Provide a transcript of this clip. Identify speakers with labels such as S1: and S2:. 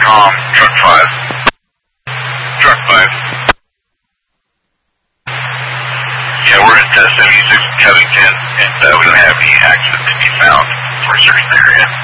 S1: Truck 5. Truck 5. Yeah, we're at 76 Covington, and we don't have any accidents to be found for a certain area.